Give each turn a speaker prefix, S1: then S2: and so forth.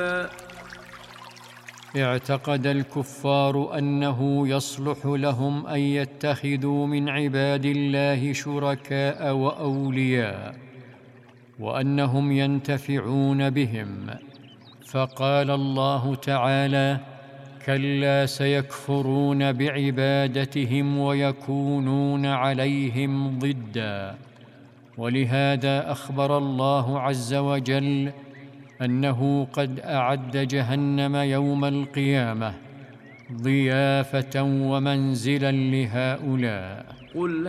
S1: اعتقد الكفار أنه يصلح لهم أن يتخذوا من عباد الله شركاء وأولياء وأنهم ينتفعون بهم، فقال الله تعالى: كلا سيكفرون بعبادتهم ويكونون عليهم ضدا. ولهذا أخبر الله عز وجل أنه قد أعد جهنم يوم القيامة ضيافة ومنزلا لهؤلاء.